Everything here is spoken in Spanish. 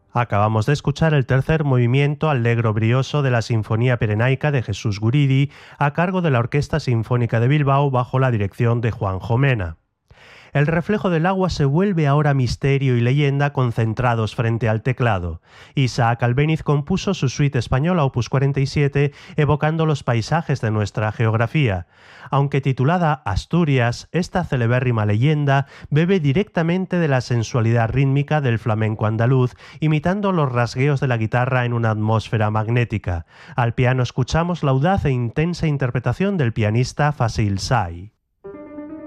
Acabamos de escuchar el tercer movimiento allegro brioso de la Sinfonía Pirenaica de Jesús Guridi, a cargo de la Orquesta Sinfónica de Bilbao bajo la dirección de Juanjo Mena. El reflejo del agua se vuelve ahora misterio y leyenda concentrados frente al teclado. Isaac Albéniz compuso su suite española opus 47 evocando los paisajes de nuestra geografía. Aunque titulada Asturias, esta celebérrima leyenda bebe directamente de la sensualidad rítmica del flamenco andaluz, imitando los rasgueos de la guitarra en una atmósfera magnética. Al piano escuchamos la audaz e intensa interpretación del pianista Fasil Say.